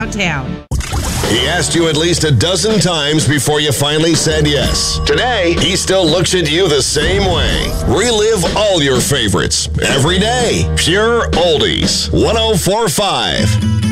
downtown. He asked you at least a dozen times before you finally said yes. Today, he still looks at you the same way. Relive all your favorites every day. Pure Oldies 104.5.